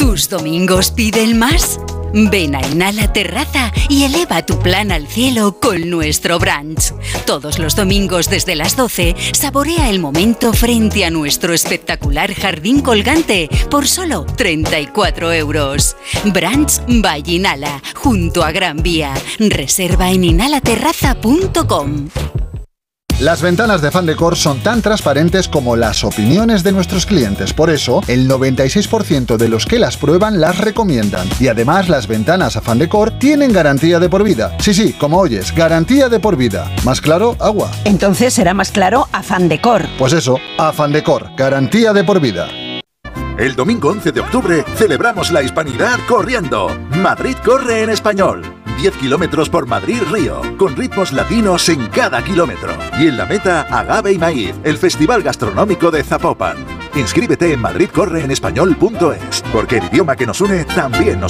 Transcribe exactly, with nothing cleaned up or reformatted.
¿Tus domingos piden más? Ven a Inhala Terraza y eleva tu plan al cielo con nuestro brunch. Todos los domingos desde las doce, saborea el momento frente a nuestro espectacular jardín colgante por solo treinta y cuatro euros. Brunch by Inhala, junto a Gran Vía. Reserva en inhala terraza punto com. Las ventanas de Fandecor son tan transparentes como las opiniones de nuestros clientes. Por eso, el noventa y seis por ciento de los que las prueban las recomiendan. Y además, las ventanas Fandecor tienen garantía de por vida. Sí, sí, como oyes, garantía de por vida. ¿Más claro? Agua. Entonces será más claro Fandecor. Pues eso, Fandecor, garantía de por vida. El domingo once de octubre celebramos la hispanidad corriendo. Madrid corre en español. diez kilómetros por Madrid-Río, con ritmos latinos en cada kilómetro. Y en la meta, Agave y Maíz, el festival gastronómico de Zapopan. Inscríbete en madrid corre en español punto es, porque el idioma que nos une también nos